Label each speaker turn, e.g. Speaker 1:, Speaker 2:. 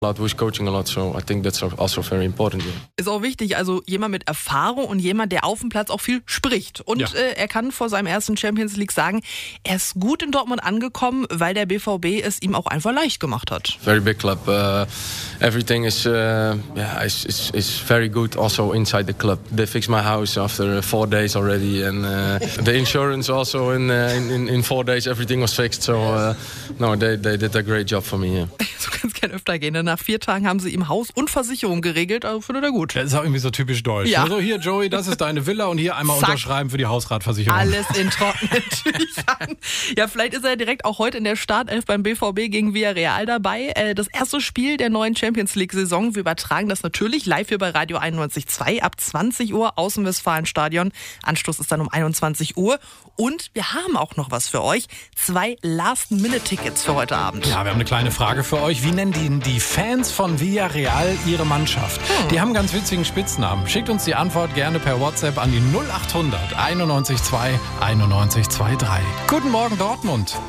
Speaker 1: who's coaching a lot, so I think that's also very important. Yeah.
Speaker 2: Ist auch wichtig, also jemand mit Erfahrung und jemand, der auf dem Platz auch viel spricht. Und er kann vor seinem ersten Champions League sagen, er ist gut in Dortmund angekommen, weil der BVB es ihm auch einfach leicht gemacht hat.
Speaker 1: Very big club. Everything is very good also inside the club. They fixed my house after 4 days already, and the insurance also in 4 days everything was fixed. So no, they did a great job for me. Yeah.
Speaker 2: Du kannst gerne öfter gehen. Nach 4 Tagen haben sie ihm Haus und Versicherung geregelt, also findet er gut.
Speaker 3: Das ist auch irgendwie so typisch deutsch.
Speaker 2: Ja.
Speaker 3: Also hier, Joey, das ist deine Villa und hier einmal unterschreiben für die Hausratversicherung.
Speaker 2: Alles in trockenen Tüchern. Ja, vielleicht ist er direkt auch heute in der Startelf beim BVB gegen Villarreal dabei. Das erste Spiel der neuen Champions League-Saison. Wir übertragen das natürlich live hier bei Radio 91.2 ab 20 Uhr aus dem Westfalenstadion. Anstoß ist dann um 21 Uhr. Und wir haben auch noch was für euch. 2 Last-Minute-Tickets für heute Abend.
Speaker 3: Ja, wir haben eine kleine Frage für euch. Wie nennen die Fans von Villarreal ihre Mannschaft? Die haben einen ganz witzigen Spitznamen. Schickt uns die Antwort gerne per WhatsApp an die 0800 91 2 91 23. Guten Morgen Dortmund.